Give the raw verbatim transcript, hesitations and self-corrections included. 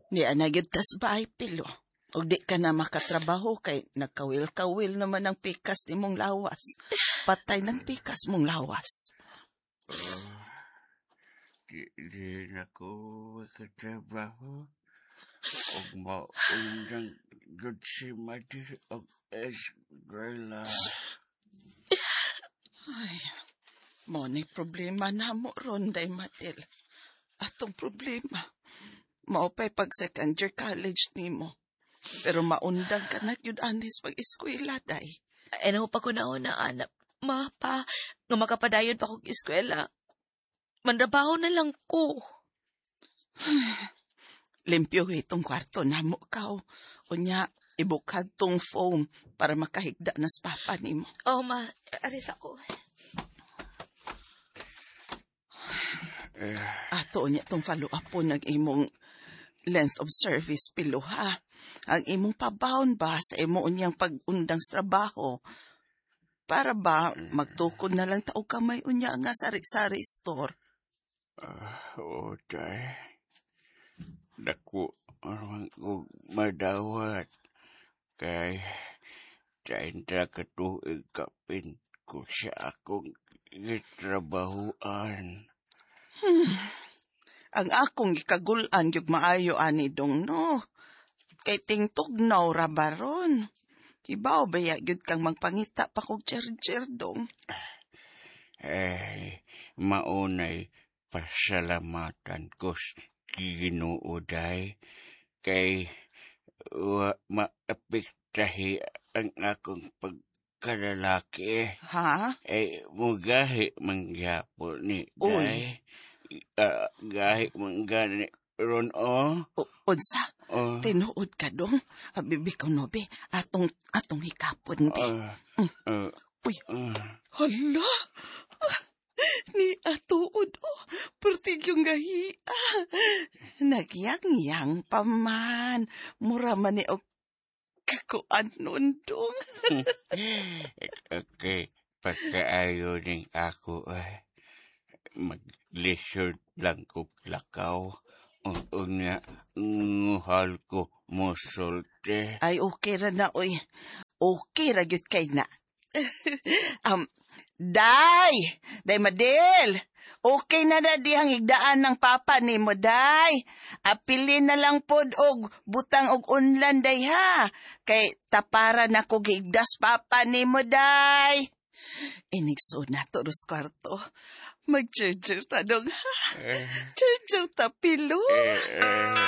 Di anagid tas bahay pilo. O di ka na makatrabaho kay nagkawil-kawil naman ang pikas ni mong lawas. Patay ng pikas mong lawas. Oh, di, di na ko makatrabaho. O maundang good si Madi o eskwela. Ay, mo ni problema na mo ron, day Madel. Atong problema, maupay pag second year college ni mo. Pero maundang ka na yun anis pag-eskwela, day. Ay, ano pa ko nauna, anak. Ma, pa, nga makapadayon pa kong eskwela. Mandabaho na lang ko. Limpyo itong kwarto na mo ka. O niya, ibukad tong foam para makahigda na sa papa ni mo. Oh, ma, aris ako. Ato niya tong follow-up po ng imong length of service pilo, ha? Ang imong pabaon ba sa imo unyang pag-undang sa trabaho? Para ba magtukod na lang tao kamay unya nga sari-sari store? Uh, o, day. Dako, arang ko madawat. Kay, taintra katuig kapin ko sa akong gitrabahuan. Hmm. Ang akong gikagulan yung maayo ani dong no. Kay tingtugnaw ra baron. Kibaw baya gyud kang magpangita pa kog cher-cher dong. Eh, maunay pasalamatan ko sa Ginoo day. Kay wa maapektahi ang akong pagkalalaki. Ha? Eh, mugahi mangyapo ni Uy. day. Uh, gahi manggani ron o. O, unsa? Uh, Tinuod ka dong? Uh, bibi ko no be. Atong, atong hikapon be. uh, Mm. uh, Uy. uh, Hala! Ah, ni atuod o. Oh, pertig yung gahi. Ah, nagyang-yang pa man. Mura man ni o kakuan nun dong. okay, pagkaayo ning ako ay mag-leisure lang ko lakaw. O nga, nguhal ko musulte. Ay, okay ra na, oy. Okay ra gyud kay na. um, Day! Day Madel! Okay na na dihang higdaan ng papa ni mo, Day. Apilin na lang pod og butang og unlan, Day, ha? Kay tapara na ko higdas papa ni mo, Day. Inigso na to dos kwarto. Mag-charger ta dong, ha? Eh, Charger ta pilo. eh, eh.